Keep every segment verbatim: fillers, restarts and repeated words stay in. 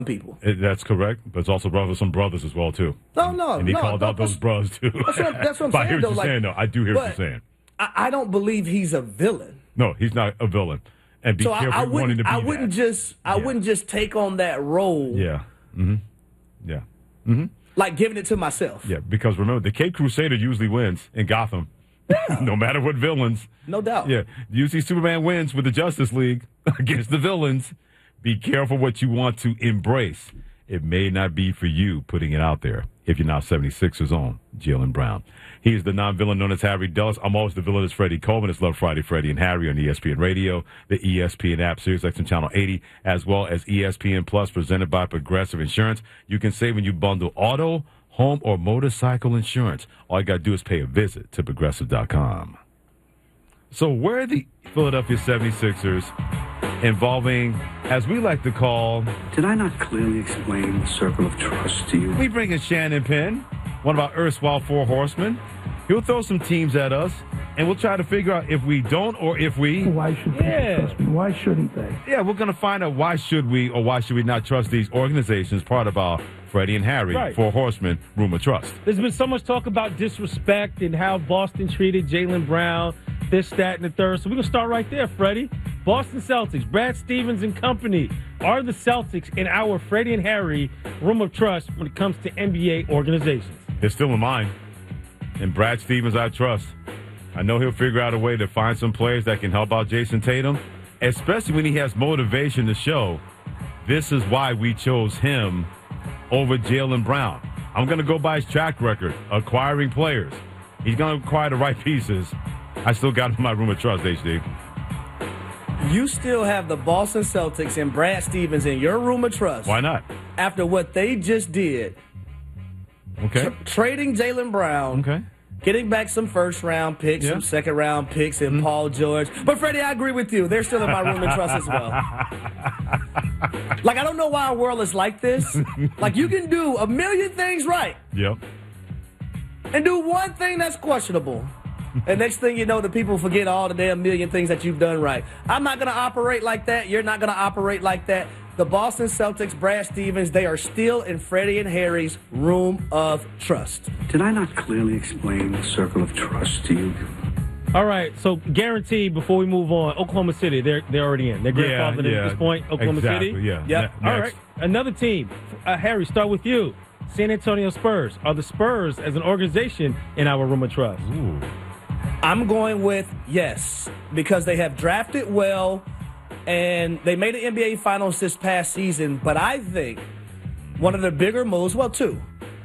people. It, that's correct, but it's also brothers some brothers as well too. No, no, and he no, called no, out those brothers too. That's what, that's what I'm but I saying. hear what though, you're like, saying, though. I do hear what you're saying. I, I don't believe he's a villain. No, he's not a villain. And be so careful I, I wanting to be I wouldn't that. just I yeah. wouldn't just take on that role. Yeah. Mm-hmm. Yeah. Mm-hmm. Like giving it to myself. Yeah, because remember, the Cape Crusader usually wins in Gotham. Yeah. No matter what villains. No doubt. Yeah. Usually Superman wins with the Justice League against the villains. Be careful what you want to embrace. It may not be for you putting it out there if you're not seventy-sixers own Jaylen Brown. He's the non-villain known as Harry Dulles. I'm always the villain as Freddie Coleman. It's Love Friday, Freddie and Harry on E S P N Radio, the E S P N app, SiriusXM Channel eighty, as well as E S P N Plus, presented by Progressive Insurance. You can save when you bundle auto, home, or motorcycle insurance. All you got to do is pay a visit to Progressive dot com. So where are the Philadelphia seventy-sixers involving, as we like to call... Did I not clearly explain the circle of trust to you? We bring in Shannon Penn, one of our erstwhile four horsemen. He'll throw some teams at us, and we'll try to figure out if we don't or if we... Why should people yeah. trust me? Why shouldn't they? Yeah, we're going to find out why should we or why should we not trust these organizations, part of our Freddie and Harry, right. Four Horsemen, Room of Trust. There's been so much talk about disrespect and how Boston treated Jaylen Brown, this, that, and the third. So we're going to start right there, Freddie. Boston Celtics, Brad Stevens and company are the Celtics in our Freddie and Harry Room of Trust when it comes to N B A organizations. It's still in mine. And Brad Stevens, I trust. I know he'll figure out a way to find some players that can help out Jason Tatum, especially when he has motivation to show. This is why we chose him over Jaylen Brown. I'm going to go by his track record, acquiring players. He's going to acquire the right pieces. I still got him in my Room of Trust, H D. You still have the Boston Celtics and Brad Stevens in your Room of Trust. Why not? After what they just did. Okay. Tra- trading Jaylen Brown. Okay. Getting back some first-round picks, Yeah. some second-round picks, and Mm-hmm. Paul George. But, Freddie, I agree with you. They're still in my Room of Trust as well. Like, I don't know why our world is like this. Like, you can do a million things right. Yep. And do one thing that's questionable. And next thing you know, the people forget all the damn million things that you've done right. I'm not going to operate like that. You're not going to operate like that. The Boston Celtics, Brad Stevens, they are still in Freddie and Harry's Room of Trust. Did I not clearly explain the circle of trust to you? All right, so guaranteed before we move on, Oklahoma City, they're they're already in. They're Yeah, grandfathered yeah. at this point, Oklahoma Exactly, City. yeah. Yep. Ne- All next. right, another team. Uh, Harry, start with you. San Antonio Spurs. Are the Spurs as an organization in our Room of Trust? Ooh. I'm going with yes, because they have drafted well, and they made the N B A Finals this past season. But I think one of the bigger moves, well, two,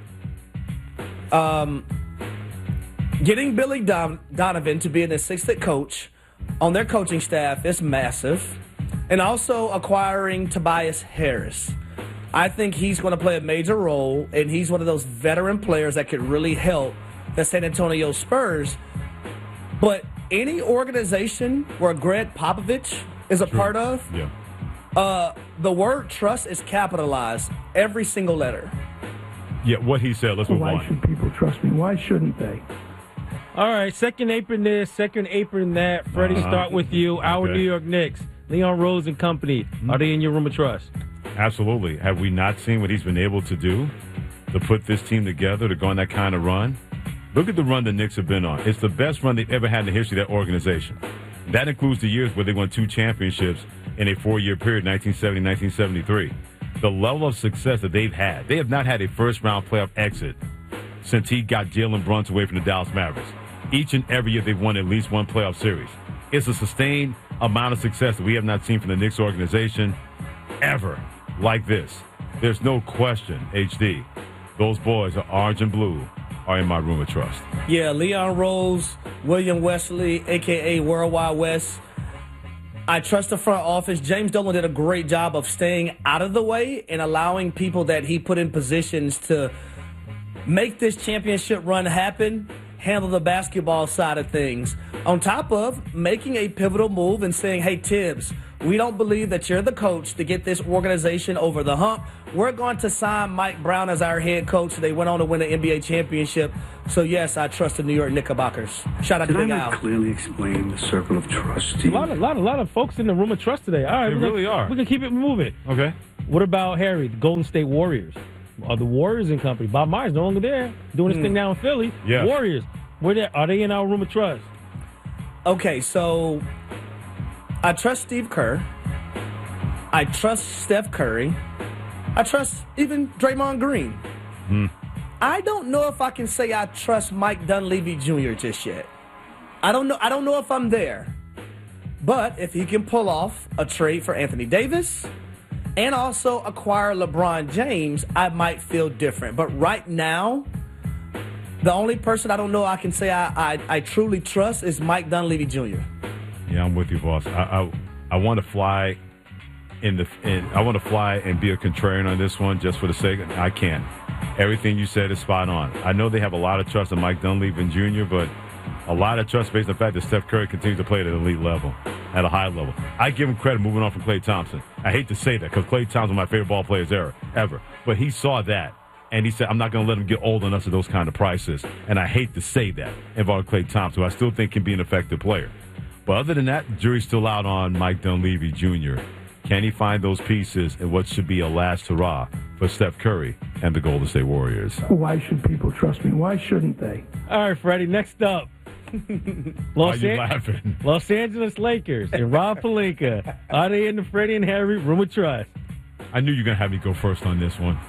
um, getting Billy Don- Donovan to be an assistant coach on their coaching staff is massive, and also acquiring Tobias Harris. I think he's going to play a major role, and he's one of those veteran players that could really help the San Antonio Spurs. But any organization where Greg Popovich is a True. part of, Yeah. uh, the word trust is capitalized every single letter. Yeah, what he said. Let's move Why on. should people trust me? Why shouldn't they? All right, second apron this, second apron that. Freddie, Uh-huh. start with you. Our Okay. New York Knicks, Leon Rose and company. Are they in your Room of Trust? Absolutely. Have we not seen what he's been able to do to put this team together, to go on that kind of run? Look at the run the Knicks have been on. It's the best run they've ever had in the history of that organization. That includes the years where they won two championships in a four-year period, nineteen seventy, nineteen seventy-three. The level of success that they've had, they have not had a first-round playoff exit since he got Jalen Brunson away from the Dallas Mavericks. Each and every year they've won at least one playoff series. It's a sustained amount of success that we have not seen from the Knicks organization ever like this. There's no question, H D. Those boys are orange and blue, are in my Room of Trust. Yeah, Leon Rose, William Wesley, a k a. Worldwide West. I trust the front office. James Dolan did a great job of staying out of the way and allowing people that he put in positions to make this championship run happen, handle the basketball side of things. On top of making a pivotal move and saying, hey, Tibbs, we don't believe that you're the coach to get this organization over the hump. We're going to sign Mike Brown as our head coach. They went on to win the N B A championship. So, yes, I trust the New York Knickerbockers. Shout out Did to I Big not Al. clearly explain the circle of trust to A you? lot, of, lot, of, lot of folks in the Room of Trust today. All right, They we're gonna- really are. We're going to keep it moving. Okay. What about Harry, the Golden State Warriors? Are the Warriors and company? Bob Myers no longer there, doing his Hmm. thing now in Philly. Yeah. Warriors, where they, are they in our room of trust? Okay, so I trust Steve Kerr. I trust Steph Curry. I trust even Draymond Green. Hmm. I don't know if I can say I trust Mike Dunleavy Junior just yet. I don't know. I don't know if I'm there. But if he can pull off a trade for Anthony Davis and also acquire LeBron James, I might feel different. But right now, the only person I don't know I can say I, I, I truly trust is Mike Dunleavy Junior Yeah, I'm with you, boss. I I, I want to fly in the. In, I want to fly and be a contrarian on this one, just for the sake. Of, I can't. Everything you said is spot on. I know they have a lot of trust in Mike Dunleavy Junior, but a lot of trust based on the fact that Steph Curry continues to play at an elite level, at a high level. I give him credit moving on from Klay Thompson. I hate to say that because Klay Thompson is my favorite ball players ever, ever. But he saw that, and he said, I'm not going to let him get old enough to those kind of prices. And I hate to say that involving Klay Thompson, who I still think can be an effective player. But other than that, the jury's still out on Mike Dunleavy Junior Can he find those pieces in what should be a last hurrah for Steph Curry and the Golden State Warriors? Why should people trust me? Why shouldn't they? All right, Freddie, next up. Why Los, are you An- laughing? Los Angeles Lakers and Rob Pelinka. Are they in the Freddie and Harry room of trust? I knew you were going to have me go first on this one.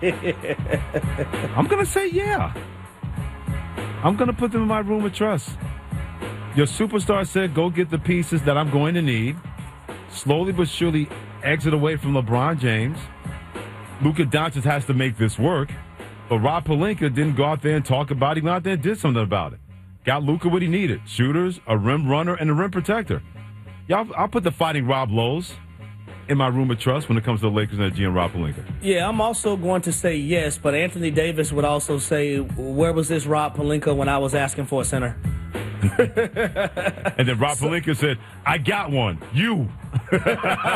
I'm going to say yeah. I'm going to put them in my room of trust. Your superstar said, go get the pieces that I'm going to need. Slowly but surely exit away from LeBron James. Luka Doncic has to make this work. But Rob Pelinka didn't go out there and talk about it. He went out there and did something about it. Got Luka what he needed. Shooters, a rim runner, and a rim protector. Y'all, I'll put the Fighting Rob Lowe's in my room of trust when it comes to the Lakers and the G M Rob Pelinka. Yeah, I'm also going to say yes, but Anthony Davis would also say, where was this Rob Pelinka when I was asking for a center? And then Rob so, Pelinka said, I got one. You. But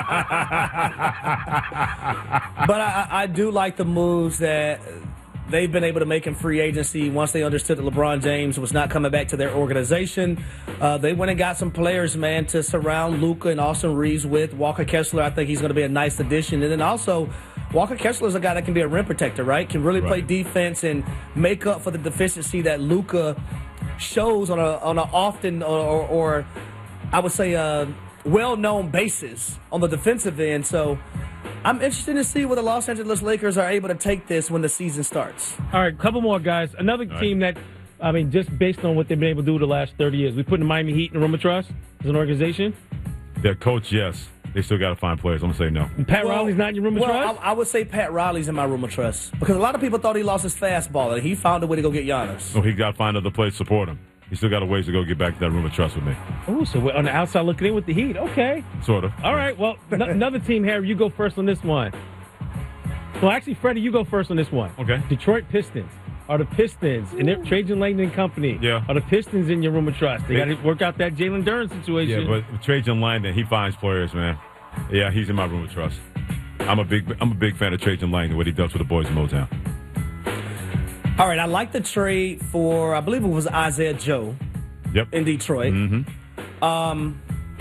I, I do like the moves that they've been able to make in free agency once they understood that LeBron James was not coming back to their organization. Uh, they went and got some players, man, to surround Luka and Austin Reeves with. Walker Kessler, I think he's going to be a nice addition. And then also, Walker Kessler is a guy that can be a rim protector, right? Can really right. play defense and make up for the deficiency that Luka shows on a on an often or, or, or I would say a well-known basis on the defensive end. So I'm interested to see where the Los Angeles Lakers are able to take this when the season starts. All right, couple more guys. Another All team right. that, I mean, just based on what they've been able to do the last thirty years, we put the Miami Heat in the room of trust as an organization. Their coach, yes. They still got to find players. I'm going to say no. Pat Well, Riley's not in your room of well, trust? I, I would say Pat Riley's in my room of trust because a lot of people thought he lost his fastball and he found a way to go get Giannis. So he got to find other players to support him. He still got a ways to go get back to that room of trust with me. Oh, so we're on the outside looking in with the Heat. Okay. Sort of. All right, well, n- another team, Harry, you go first on this one. Well, actually, Freddie, you go first on this one. Okay. Detroit Pistons. Are the Pistons, and they're Trajan Langdon and company, Yeah. are the Pistons in your room of trust? They They- got to work out that Jalen Duren situation. Yeah, but Trajan Langdon, he finds players, man. Yeah, he's in my room of trust. I'm a big I'm a big fan of Trajan Langdon, what he does for the boys in Motown. All right, I like the trade for, I believe it was Isaiah Joe Yep. in Detroit. Mm-hmm. Um,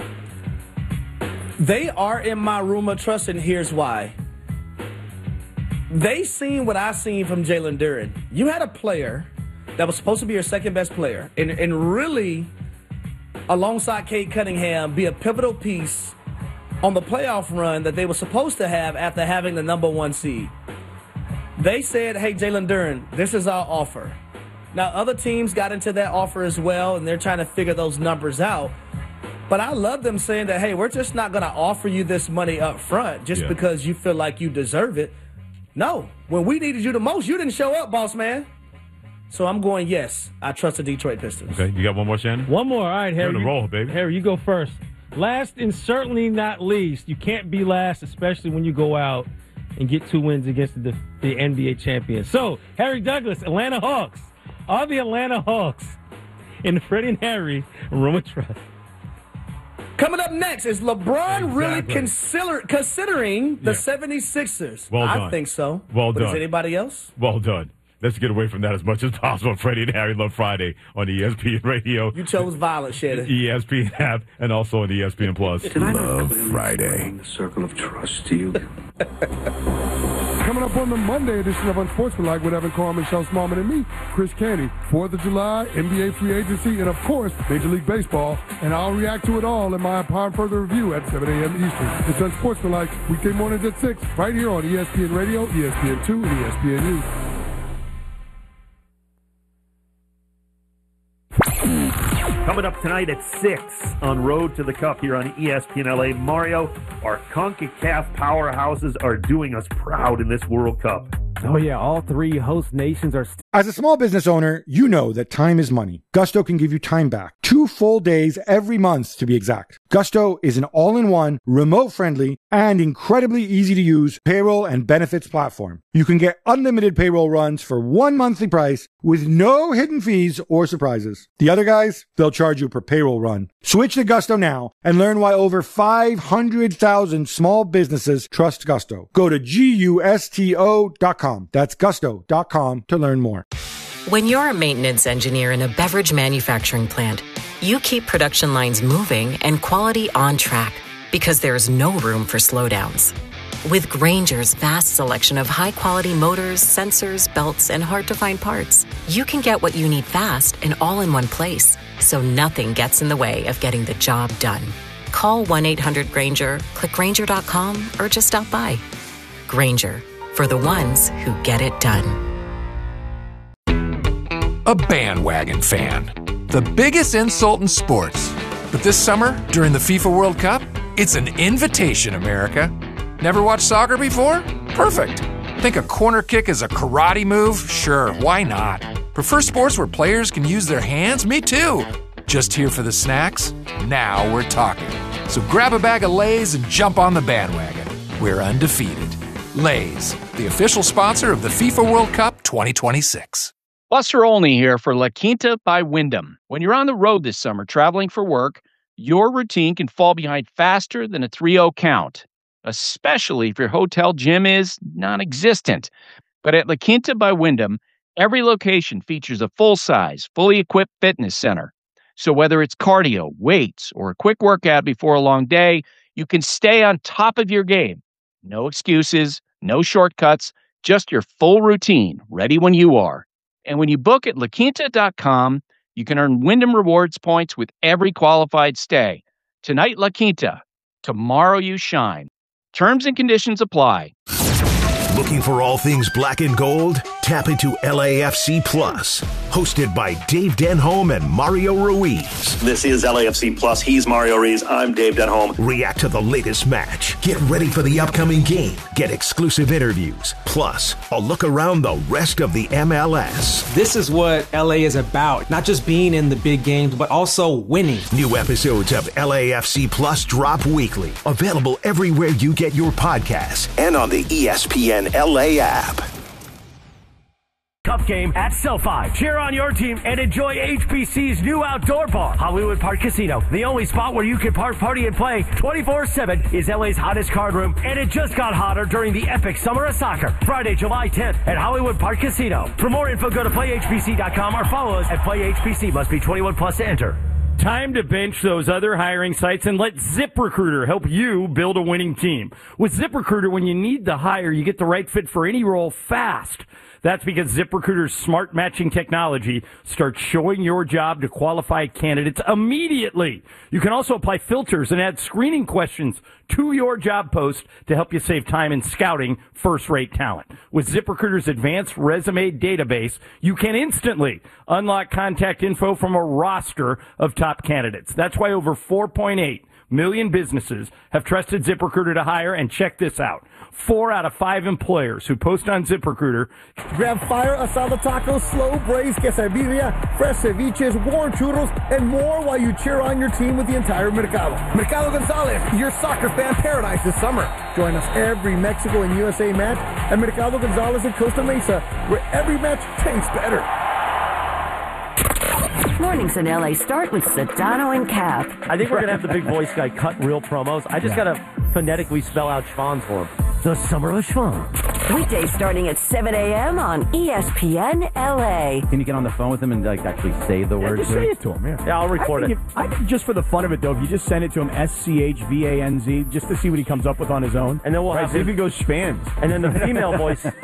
they are in my room of trust, and here's why. They seen what I seen from Jalen Duren. You had a player that was supposed to be your second best player, and, and really, alongside Cade Cunningham, be a pivotal piece on the playoff run that they were supposed to have after having the number one seed. They said, hey, Jalen Duren, this is our offer. Now, other teams got into that offer as well, and they're trying to figure those numbers out. But I love them saying that, hey, we're just not going to offer you this money up front just Yeah. because you feel like you deserve it. No, when we needed you the most, you didn't show up, boss man. So I'm going, yes, I trust the Detroit Pistons. Okay, you got one more, Shannon? One more. All right, Harry. You're on a you- roll, baby. Harry, you go first. Last and certainly not least, you can't be last, especially when you go out and get two wins against the, the N B A champions. So, Harry Douglas, Atlanta Hawks. Are the Atlanta Hawks in the Freddie and Harry room of trust? Coming up next, is LeBron really Exactly. consider, considering the Yeah. seventy-sixers? Well I done. think so. Well but done. Is anybody else? Well done. let's get away from that as much as possible. Freddie and Harry Love Friday on E S P N Radio. You chose violence, Shannon. E S P N app, and also on E S P N Plus. Love Friday. The circle of trust to you. Coming up on the Monday edition of Unsportsmanlike with Evan Carr, Michelle Smallman, and me, Chris Canty. fourth of July, N B A free agency, and of course, Major League Baseball. And I'll react to it all in my Upon Further review at seven a.m. Eastern. It's Unsportsmanlike, weekday mornings at six, right here on E S P N Radio, E S P N two, and E S P N U. Coming up tonight at six on Road to the Cup here on E S P N L A. Mario, our CONCACAF powerhouses are doing us proud in this World Cup. Oh, yeah, all three host nations are... St- As a small business owner, you know that time is money. Gusto can give you time back. Two full days every month, to be exact. Gusto is an all-in-one, remote-friendly, and incredibly easy-to-use payroll and benefits platform. You can get unlimited payroll runs for one monthly price with no hidden fees or surprises. The other guys, they'll charge you per payroll run. Switch to Gusto now and learn why over five hundred thousand small businesses trust Gusto. Go to gusto dot com. That's gusto dot com to learn more. When you're a maintenance engineer in a beverage manufacturing plant, you keep production lines moving and quality on track because there's no room for slowdowns. With Grainger's vast selection of high-quality motors, sensors, belts, and hard-to-find parts, you can get what you need fast and all in one place, so nothing gets in the way of getting the job done. Call one eight hundred Grainger, click Grainger dot com, or just stop by. Grainger, for the ones who get it done. A bandwagon fan. The biggest insult in sports. But this summer, during the FIFA World Cup, it's an invitation, America. Never watched soccer before? Perfect. Think a corner kick is a karate move? Sure, why not? Prefer sports where players can use their hands? Me too. Just here for the snacks? Now we're talking. So grab a bag of Lay's and jump on the bandwagon. We're undefeated. Lay's, the official sponsor of the FIFA World Cup twenty twenty-six. Buster Olney here for La Quinta by Wyndham. When you're on the road this summer traveling for work, your routine can fall behind faster than a three oh count, especially if your hotel gym is non-existent. But at La Quinta by Wyndham, every location features a full-size, fully equipped fitness center. So whether it's cardio, weights, or a quick workout before a long day, you can stay on top of your game. No excuses, no shortcuts, just your full routine, ready when you are. And when you book at La Quinta dot com, you can earn Wyndham Rewards points with every qualified stay. Tonight, La Quinta. Tomorrow, you shine. Terms and conditions apply. Looking for all things black and gold? Tap into L A F C Plus, hosted by Dave Denholm and Mario Ruiz. This is L A F C Plus. He's Mario Ruiz. I'm Dave Denholm. React to the latest match. Get ready for the upcoming game. Get exclusive interviews. Plus, a look around the rest of the M L S. This is what L A is about. Not just being in the big games, but also winning. New episodes of L A F C Plus drop weekly. Available everywhere you get your podcasts and on the E S P N L A app. Cup game at SoFi. Cheer on your team and enjoy H B C's new outdoor bar, Hollywood Park Casino. The only spot where you can park, party, and play twenty-four seven is L A's hottest card room, and it just got hotter during the epic Summer of Soccer, Friday, July tenth at Hollywood Park Casino. For more info, go to play H B C dot com or follow us at play H B C. Must be twenty-one plus to enter. Time to bench those other hiring sites and let ZipRecruiter help you build a winning team. With ZipRecruiter, when you need the hire, you get the right fit for any role fast. That's because ZipRecruiter's smart matching technology starts showing your job to qualified candidates immediately. You can also apply filters and add screening questions to your job post to help you save time in scouting first-rate talent. With ZipRecruiter's advanced resume database, you can instantly unlock contact info from a roster of top candidates. That's why over four point eight million businesses have trusted ZipRecruiter to hire, and check this out. Four out of five employers who post on ZipRecruiter grab fire asada tacos, slow braised quesadilla, fresh ceviches, warm churros, and more while you cheer on your team with the entire Mercado. Mercado Gonzalez, your soccer fan paradise this summer. Join us every Mexico and U S A match at Mercado Gonzalez in Costa Mesa, where every match tastes better. Mornings in L A start with Sedano and Cap. I think we're going to have the big voice guy cut real promos. I just yeah. got to phonetically spell out Schwan's for him. The Summer of Schwan. Weekdays starting at seven a.m. on E S P N L A. Can you get on the phone with him and like actually say the Yeah, words? just say it to him. Yeah, Yeah, I'll record I it. think if- I think just for the fun of it, though, if you just send it to him, S C H V A N Z, just to see what he comes up with on his own. And then we'll right, have see if him- he goes spans. And then the female voice